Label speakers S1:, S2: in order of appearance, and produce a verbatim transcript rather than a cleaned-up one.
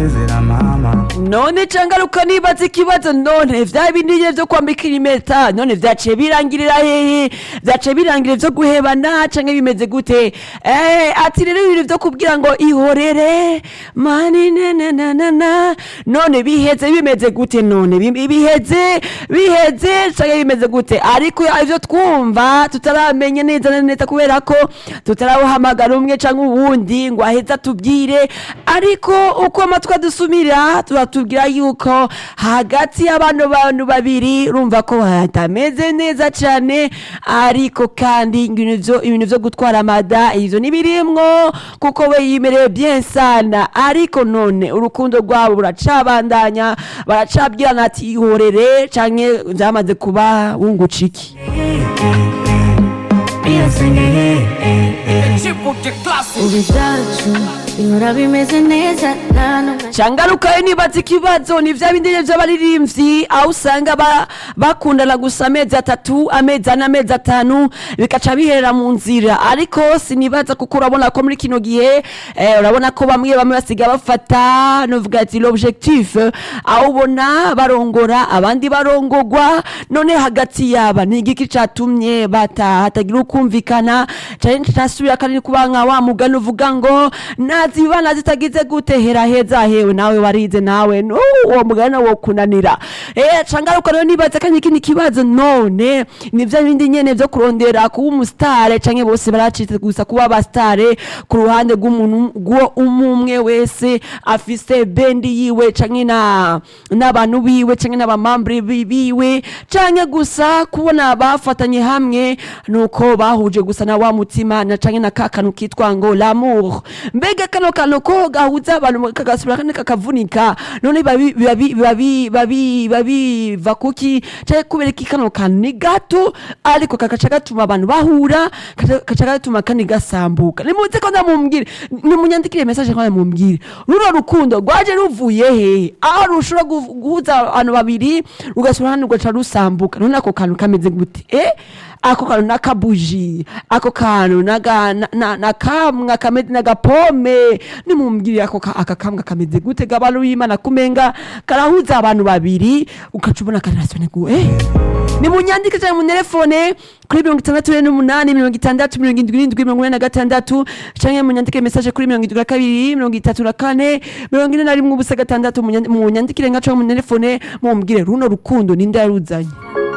S1: sezera mama.
S2: none cangaruka nibaza ikibazo none vya bindi nyene vyo kwambikira impeta none vyaciye birangirira hehe vyaciye birangirira vyo guhebana canke bimeze gute eh ati rero ibintu vyo kubwira ngo ihorere mani na na na na na none biheze bimeze gute none Bi- biheze biheze canke bimeze gute ariko ivyo twumva tutaramenye neza na neza kubera ko tutarahamagara umwe canke uwundi ngo aheza tubwire ariko uko amatwi adusumira turatubwira yuko hagati y'abantu bantu babiri urumva ko hatameze neza cyane ariko kandi ibintu vyo ibintu vyo gutwara amada ivyo nibirimwo kuko we yimereye bien sana ariko none urukundo rwabo buracabandanya baracabwirana ati ihorere canke vyamaze kuba wunguciki
S3: ubivyacu bihora bimeze neza nano
S2: cangarukayo nibaza ikibazo ni vya bindi vy'abaririmbyi aho usanga ba- bakundana gusa amezi atatu amezi ane amezi atanu bikaca biherera mu nzira ariko sinibaza kuko urabona ko muri kino gihe eh, urabona ko bamwe bamwe basiga bafata novuga ati l'objectif aho ubona barongora abandi barongogwa none hagati yaba ni igiki catumye bata hatagira ukumvikana cane casubira kandi kuba nka wa mugani uvuga ngo nazibana zitagize gute hera heza hewe nawe warize nawe no uwo mugana wo kunanira eh cangaruka rero nibaza kandi ikindi kibazo none ni vya bindi nyene vyo kurondera kuba umustar canke bose baracitse gusa kuba abastare ku ruhande rw'umuntu gwo umumwe wese afise bendi yiwe canke na n'abantu biwe canke n'abamambre biwe canke gusa kubona bafatanye hamwe nuko bahuje gusa na wa mutima na canke na kakanu kitwa ngo l'amour mbega kano kano ko gahuza abantu kagasubira kandi kakavunika none babi babi babi babi babi vakuki cyaje kubereka kano kano ni gato ariko kakaca gatuma abantu bahura kakaca gatuma kandi gasambuka nimuze ko ndamumbwire nimunyandikire message kwa mumbwire ruro rukundo rwaje ruvuye he aho rushobora guhuza abantu babiri rugasubira hano gaca rusambuka none ako kano kameze gute eh ako kantu nakabuji ako kantu naga na nakamwa kameze nagapome nimumbwire ako aka kamwa kameze gute gabalu y'Imana kumenga karahuza abantu babiri ukacubona karasone gu eh nimunyandike cyane mu telefone kuri mirongo itandatu n'umunani mirongo itandatu mirongo indwi n'indwi mirongo ine na gatandatu canke munyandike message kuri mirongo indwi na kabiri mirongo itatu na kane mirongo ine na rimwe ubusa gatandatu munyandikire nka canke mu telefone mumbwire runo rukundo ninde yaruzanye